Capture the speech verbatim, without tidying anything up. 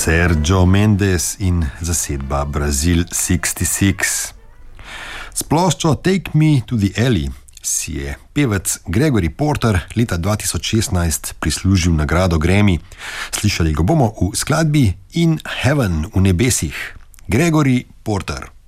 Sergio Mendes in zasedba Brazil šestdeset šest. S ploščo Take Me to the Alley si je pevec Gregory Porter leta dva tisoč šestnajst prislužil nagrado Grammy. Slišali ga bomo v skladbi In Heaven v nebesih. Gregory Porter.